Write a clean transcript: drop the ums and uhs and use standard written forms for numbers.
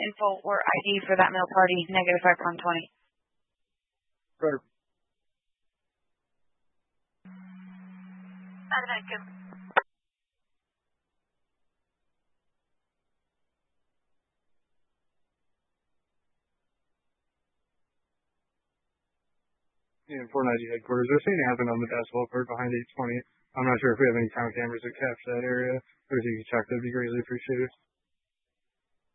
info or ID for that mail party, -5 on 20. Sure. Thank you. And 490 headquarters. They're saying it happened on the basketball court behind 820. I'm not sure if we have any town cameras that capture that area, but if you can check, that'd be greatly appreciated.